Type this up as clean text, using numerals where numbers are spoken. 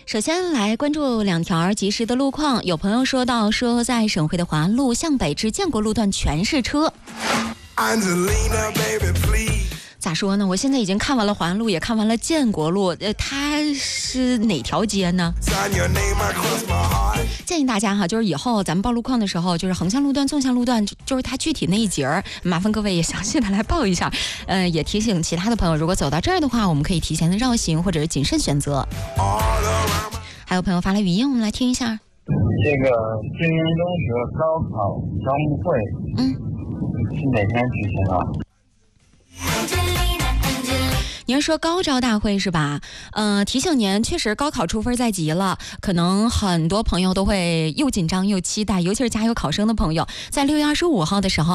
首先来关注2条及时的路况。有朋友说到说在省会的华安路向北至建国路段全是车。咋说呢？我现在已经看完了华安路，也看完了建国路，它是哪条街呢？建议大家哈，就是以后咱们报路况的时候，就是横向路段、纵向路段，就是它具体那一节儿，麻烦各位也详细的来报一下。也提醒其他的朋友，如果走到这儿的话，我们可以提前的绕行或者是谨慎选择。还有朋友发来语音，我们来听一下。 这个金陵中学高考招募会，是哪天举行啊？ 您说高招大会是吧？提醒您，确实高考出分在即了，可能很多朋友都会又紧张又期待，尤其是加油考生的朋友，在6月25号的时候。